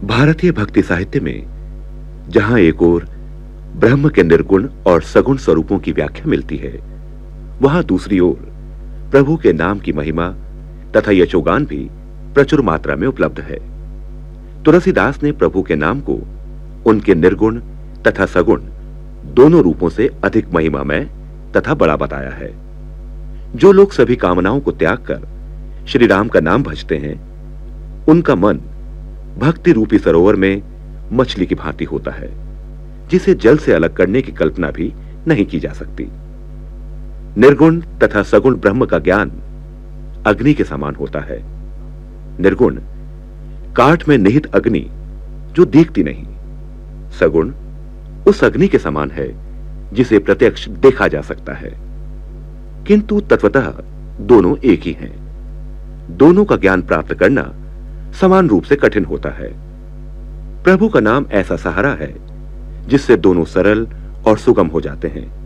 भारतीय भक्ति साहित्य में जहां एक ओर ब्रह्म के निर्गुण और सगुण स्वरूपों की व्याख्या मिलती है, वहां दूसरी ओर प्रभु के नाम की महिमा तथा यशोगान भी प्रचुर मात्रा में उपलब्ध है। तुलसीदास ने प्रभु के नाम को उनके निर्गुण तथा सगुण दोनों रूपों से अधिक महिमामय तथा बड़ा बताया है। जो लोग सभी कामनाओं को त्याग कर श्री राम का नाम भजते हैं, उनका मन भक्ति रूपी सरोवर में मछली की भांति होता है, जिसे जल से अलग करने की कल्पना भी नहीं की जा सकती। निर्गुण तथा सगुण ब्रह्म का ज्ञान अग्नि के समान होता है। निर्गुण काठ में निहित अग्नि जो दिखती नहीं, सगुण उस अग्नि के समान है जिसे प्रत्यक्ष देखा जा सकता है। किंतु तत्वतः दोनों एक ही हैं। दोनों का ज्ञान प्राप्त करना समान रूप से कठिन होता है। प्रभु का नाम ऐसा सहारा है जिससे दोनों सरल और सुगम हो जाते हैं।